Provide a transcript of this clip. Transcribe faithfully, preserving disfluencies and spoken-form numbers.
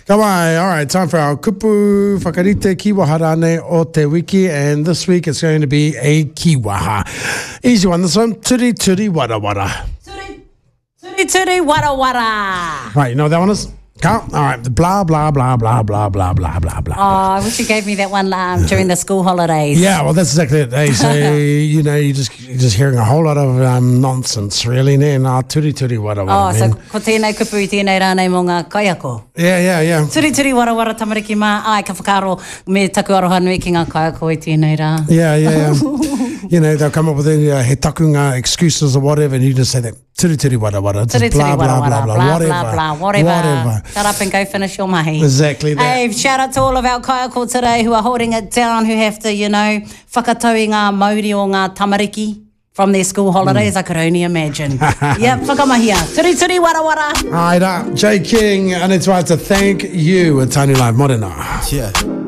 Kawai, all right, time for our kupu whakarite kiwaha rane o te wiki, and this week it's going to be a kiwaha. Easy one, this one, turi turi wara wara. Turi, turi, turi, wara wara. Right, you know what that one is? Can't? All right, blah, blah, blah, blah, blah, blah, blah, blah, blah. Oh, I wish you gave me that one um, during the school holidays. Yeah, well, that's exactly it. Hey, so, you know, you're just, you're just hearing a whole lot of um, nonsense, really. Ne? Nā turi turi wara wara. Oh, so ko tēnei kupu i tēnei rānei mō ngā kaiako. Yeah, yeah, yeah. Turi turi wara wara tamariki mā, ai ka whakaro me taku aroha nui ki ngā kaiako i tēnei rā. Yeah, yeah, yeah. You know, they'll come up with uh, he takunga excuses or whatever, and you just say that turi turi wara wara. It's Turi blah, turi blah, wara blah, wara, blah, blah, whatever. blah, blah, whatever. Whatever. Shut up and go finish your mahi. Exactly that. Hey, shout out to all of our kaiako today who are holding it down, who have to, you know, whakatau ngā mauri o ngā tamariki from their school holidays. Mm. I could only imagine. Yep, whakamahia. Turi turi wara wara. Aida, Jay King, and it's right to thank you at Tiny Live Morena. Yeah.